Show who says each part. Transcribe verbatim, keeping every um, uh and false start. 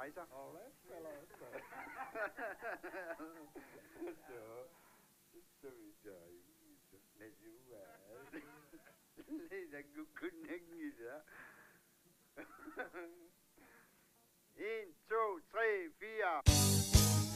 Speaker 1: rejser.
Speaker 2: Alright, fellas. So, so sorry. Let you ride. Let a good connect you. En, to,